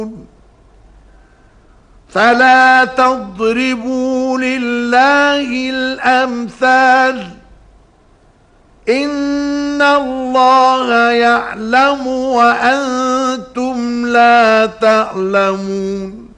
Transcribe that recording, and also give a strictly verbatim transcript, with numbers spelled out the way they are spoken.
فلا تضربوا لله الأمثال إن الله يعلم وأنتم لا تعلمون